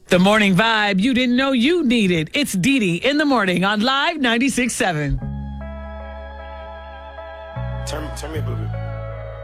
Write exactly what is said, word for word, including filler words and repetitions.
The morning vibe you didn't know you needed. It's Dee Dee in the morning on Live ninety-six point seven. Turn, turn me up a little bit.